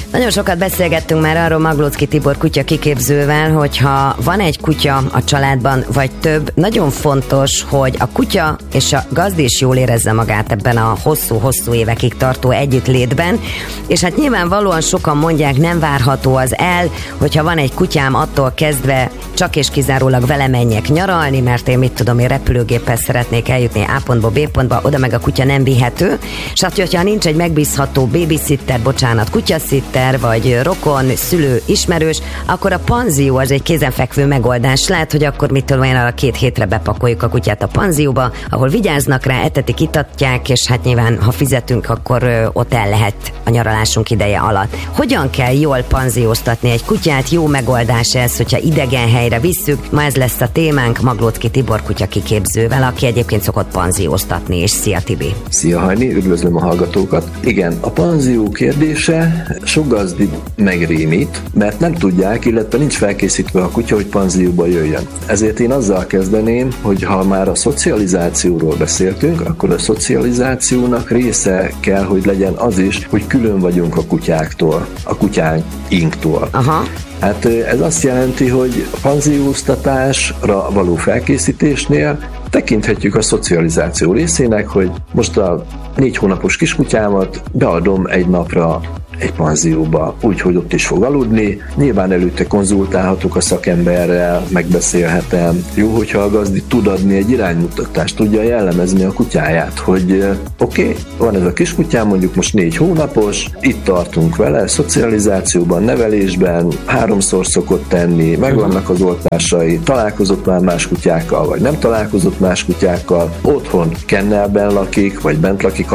Nagyon sokat beszélgettünk már arról Maglóczky Tibor kutya kiképzővel, hogyha van egy kutya a családban, vagy több, nagyon fontos, hogy a kutya és a gazdi is jól érezze magát ebben a hosszú-hosszú évekig tartó együttlétben, és hát nyilvánvalóan sokan mondják, nem várható az el, hogyha van egy kutyám, attól kezdve csak és kizárólag vele menjek nyaralni, mert én repülőgéppel szeretnék eljutni A pontba, B pontba, oda meg a kutya nem vihető, és hát, hogyha nincs egy megbízható babysitter, kutyasitter, vagy rokon, szülő, ismerős, akkor a panzió az egy kézenfekvő megoldás. Lehet, hogy akkor arra 2 hétre bepakoljuk a kutyát a panzióba, ahol vigyáznak rá, etetik, itatják, és hát nyilván, ha fizetünk, akkor ott el lehet a nyaralásunk ideje alatt. Hogyan kell jól panzióztatni egy kutyát? Jó megoldás ez, hogyha idegen helyre visszük. Ma ez lesz a témánk Maglóczky Tibor kutya kiképzővel, aki egyébként szokott panzióztatni, és szia Tibi! Szia Hajni, üdvözlöm a hallgatókat! Igen, a panzió kérdése sok gazdi megrémít, mert nem tudják, illetve nincs felkészítve a kutya, hogy panzióba jöjjön. Ezért én azzal kezdeném, hogy ha már a szocializációról beszéltünk, akkor a szocializációnak része kell, hogy legyen az is, hogy külön vagyunk a kutyáktól, a kutyáinktól. Aha. Hát ez azt jelenti, hogy a panzióztatásra való felkészítésnél tekinthetjük a szocializáció részének, hogy most a 4 hónapos kiskutyámat beadom egy napra egy panzióba, úgyhogy ott is fog aludni. Nyilván előtte konzultálhatok a szakemberrel, megbeszélhetem. Jó, hogyha a gazdi tud adni egy iránymutatást, tudja jellemezni a kutyáját, hogy oké, van ez a kiskutyám, mondjuk most 4 hónapos, itt tartunk vele, szocializációban, nevelésben, 3-szor szokott tenni, megvannak az oltásai, találkozott már más kutyákkal, vagy nem találkozott más kutyákkal, otthon kennelben lakik, vagy bent lakik a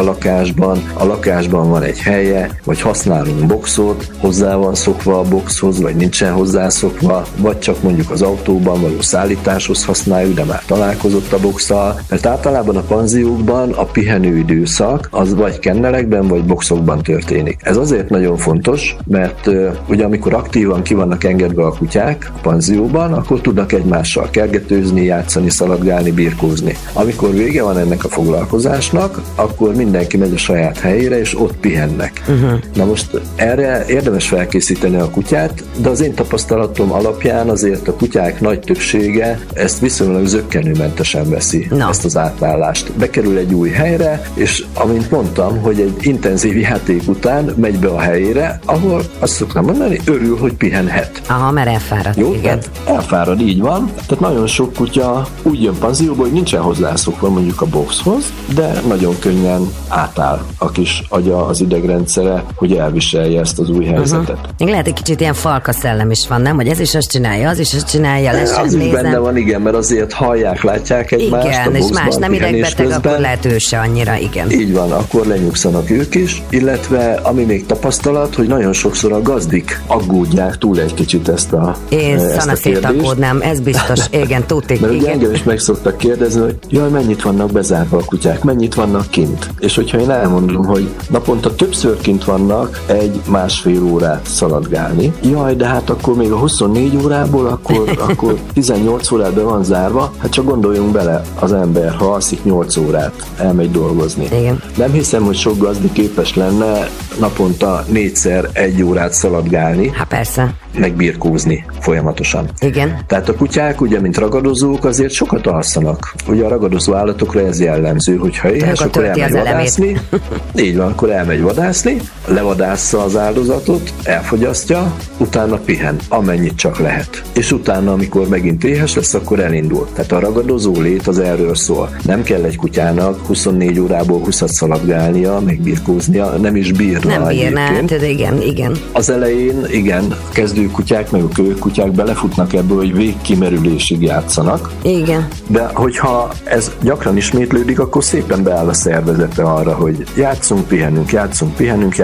lakásban van egy helye, vagy használunk boxot, hozzá van szokva a boxhoz, vagy nincsen hozzászokva, vagy csak mondjuk az autóban való szállításhoz használjuk, de már találkozott a boxsal, mert általában a panziókban a pihenő időszak az vagy kennelekben, vagy boxokban történik. Ez azért nagyon fontos, mert ugye amikor aktívan ki vannak engedve a kutyák a panzióban, akkor tudnak egymással kergetőzni, játszani, szaladgálni, birkózni. Amikor vége van ennek a foglalkozásnak, akkor mindenki megy a saját helyére, és ott pihennek. Na most erre érdemes felkészíteni a kutyát, de az én tapasztalatom alapján azért a kutyák nagy többsége ezt viszonylag zökkenőmentesen veszi, ezt az átállást. Bekerül egy új helyre, és amint mondtam, hogy egy intenzív játék után megy be a helyére, ahol azt szoktam mondani, örül, hogy pihenhet. Aha, mert elfárad. Jó, igen. Elfárad, így van. Tehát nagyon sok kutya úgy jön panzióba, hogy nincsen hozzászokva mondjuk a boxhoz, de nagyon könnyen átáll a kis agya, az idegrendszere, hogy elviselje ezt az új helyzetet. Lehet, egy kicsit ilyen falka szellem is van, nem? Hogy ez is azt csinálja, az is azt csinálja, az is benne van, igen, mert azért hallják, látják egymást. Igen, és más nem idegbeteg, akkor lehet ő se annyira, igen. Így van, akkor lenyugszanak ők is, illetve ami még tapasztalat, hogy nagyon sokszor a gazdik aggódják túl egy kicsit ezt a Én szanaszét aggódnám, ez biztos, igen, tudték. Mert ugye engem is meg szoktak kérdezni, hogy jaj, mennyit vannak bezárva a kutyák, mennyit vannak kint. És hogyha én elmondom, hogy naponta többször kint vannak, 1-1,5 órát szaladgálni. Jaj, de hát akkor még a 24 órából, akkor 18 órát be van zárva. Hát csak gondoljunk bele, az ember, ha alszik 8 órát, elmegy dolgozni. Igen. Nem hiszem, hogy sok gazdi képes lenne naponta 4-szer 1 órát szaladgálni. Hát persze. Megbirkózni folyamatosan. Igen. Tehát a kutyák, ugye, mint ragadozók, azért sokat alszanak. Ugye a ragadozó állatokra ez jellemző, hogyha éhes, akkor elmegy vadászni. Így van, akkor elmegy vadászni, levadásza az áldozatot, elfogyasztja, utána pihen, amennyit csak lehet. És utána, amikor megint éhes lesz, akkor elindul. Tehát a ragadozó lét az erről szól. Nem kell egy kutyának 24 órából 20-at szaladgálnia, megbirkóznia, nem is bírna. Nem bírna, hát igen. Az elején, igen, kezdő kutyák, meg a kölyökkutyák belefutnak ebből, hogy végkimerülésig játszanak. Igen. De hogyha ez gyakran ismétlődik, akkor szépen beáll a szervezete arra, hogy játszunk, pihenünk.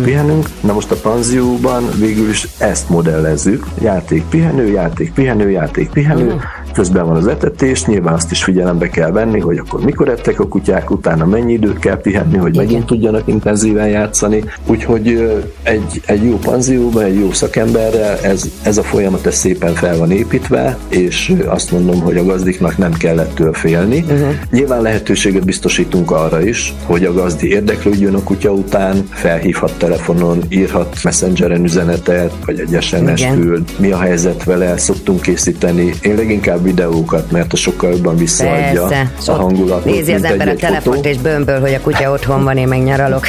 Na most a panzióban végül is ezt modellezzük. Játék, pihenő. közben van az etetés, nyilván azt is figyelembe kell venni, hogy akkor mikor ettek a kutyák, utána mennyi időt kell pihenni, hogy megint tudjanak intenzíven játszani. Úgyhogy egy jó panzióban, egy jó szakemberrel ez a folyamat szépen fel van építve, és azt mondom, hogy a gazdiknak nem kell ettől félni. Nyilván lehetőséget biztosítunk arra is, hogy a gazdi érdeklődjön a kutya után, felhívhat telefonon, írhat messengeren üzenetet, vagy egy SMS küld, mi a helyzet vele, szoktunk készíteni. Én leginkább videókat, mert a sokkal jobban visszaadja a hangulatot. Nézi az ember a telefont és bömböl, hogy a kutya otthon van, én meg nyaralok.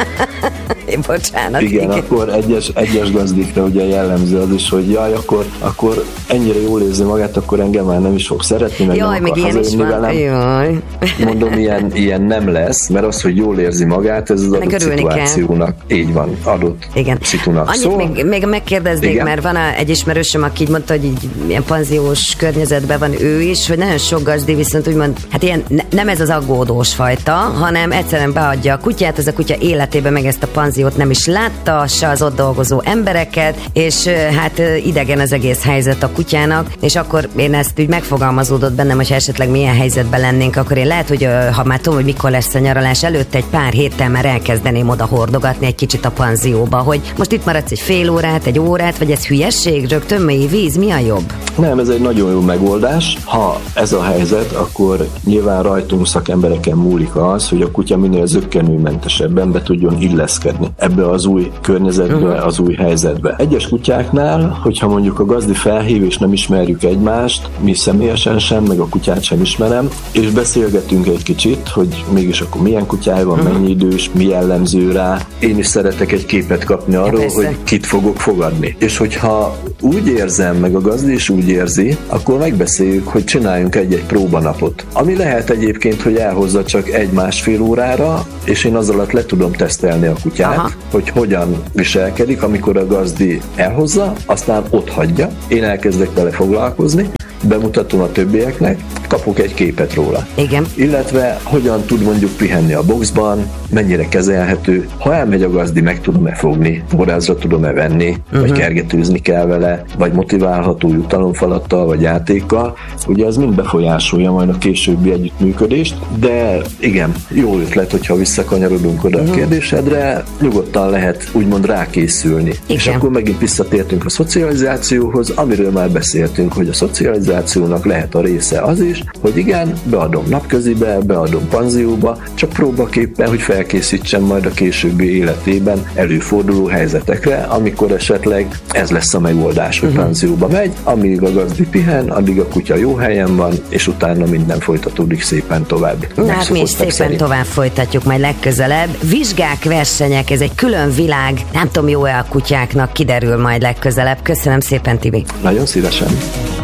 Bocsánat. Igen, akkor egyes gazdikra ugye jellemző az is, hogy jaj, akkor ennyire jól érzi magát, akkor engem már nem is fog szeretni, meg jaj, nem akar hazajönni velem. Jaj. Mondom, ilyen nem lesz, mert az, hogy jól érzi magát, ez az adott szituációnak. Így van, adott szitunak. Annyit szóval, még megkérdeznék, igen? Mert van egy ismerősöm, aki így mondta, hogy így ilyen panziós környezetben van ő is, hogy nagyon sok gazdi viszont úgymond, hát ilyen nem ez az aggódós fajta, hanem egyszerűen beadja a kutyát, ez a kutya életében meg ezt a panziót nem is látta, se az ott dolgozó embereket, és hát idegen az egész helyzet a kutyának, és akkor én ezt úgy megfogalmazódott bennem, hogy esetleg milyen helyzetben lennénk, akkor én lehet, hogy ha már tudom, hogy mikor lesz a nyaralás előtt, egy pár héttel már elkezdeném oda hordogatni egy kicsit a panzióba, hogy most itt maradsz egy fél órát, egy órát, vagy ez hülyesség, rögtön mély víz, mi a jobb? Nem, ez egy nagyon jó megoldás. Ha ez a helyzet, akkor nyilván rajtunk szakembereken múlik az, hogy a kutya minél zökkenőmentesebben be tudjon illeszkedni ebbe az új környezetbe, az új helyzetbe. Egyes kutyáknál, hogyha mondjuk a gazdi felhív és nem ismerjük egymást, mi személyesen sem, meg a kutyát sem ismerem, és beszélgetünk egy kicsit, hogy mégis akkor milyen kutyája van, mennyi idős, mi jellemző rá. Én is szeretek egy képet kapni arról, hogy kit fogok fogadni. És hogyha úgy érzem, meg a gazdi is úgy érzi, akkor megbeszéljük, hogy csináljunk egy próbanapot. Ami lehet egyébként, hogy elhozza csak 1-1,5 órára, és én az alatt le tudom tesztelni a kutyát, hogy hogyan viselkedik, amikor a gazdi elhozza, aztán ott hagyja, én elkezdek vele foglalkozni, bemutatom a többieknek, kapok egy képet róla. Igen. Illetve hogyan tud mondjuk pihenni a boxban, mennyire kezelhető, ha elmegy a gazdi, meg tudom-e fogni, forrázra tudom-e venni, vagy kergetőzni kell vele, vagy motiválható jutalomfalattal, vagy játékkal. Ugye ez mind befolyásolja majd a későbbi együttműködést, de igen, jó ötlet, hogyha visszakanyarodunk oda a kérdésedre, nyugodtan lehet úgymond rákészülni. Igen. És akkor megint visszatértünk a szocializációhoz, amiről már beszéltünk, hogy a szocializációnak lehet a része az is, hogy igen, beadom napközibe, beadom panzióba, csak próbaképpen, hogy felkészítsem majd a későbbi életében előforduló helyzetekre, amikor esetleg ez lesz a megoldás, hogy panzióba megy, amíg a gazdi pihen, addig a kutya jó helyen van, és utána minden folytatódik szépen tovább. Na hát mi is szépen tovább folytatjuk majd legközelebb. Vizsgák, versenyek, ez egy külön világ, nem tudom, jó-e a kutyáknak, kiderül majd legközelebb. Köszönöm szépen, Tibi. Nagyon szívesen.